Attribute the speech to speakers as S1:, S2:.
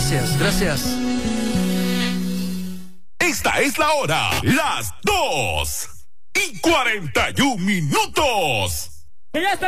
S1: Gracias, gracias.
S2: Esta es la hora, las 2:41.